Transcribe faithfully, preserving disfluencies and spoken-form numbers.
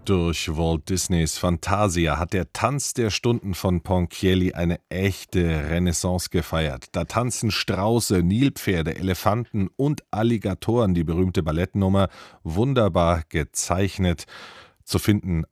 Durch Walt Disneys Fantasia hat der Tanz der Stunden von Ponchielli eine echte Renaissance gefeiert. Da tanzen Strauße, Nilpferde, Elefanten und Alligatoren die berühmte Ballettnummer, wunderbar gezeichnet, zu finden